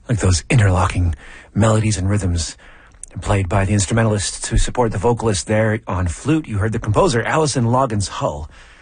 like those interlocking melodies and rhythms played by the instrumentalists to support the vocalist there on flute. You heard the composer, Alison Loggins Hull,